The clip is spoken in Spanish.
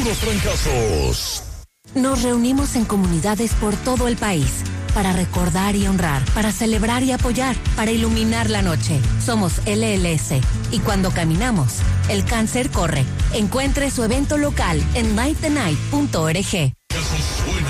los trancazos. Nos reunimos en comunidades por todo el país para recordar y honrar, para celebrar y apoyar, para iluminar la noche. Somos LLS y cuando caminamos, el cáncer corre. Encuentre su evento local en lightthenight.org.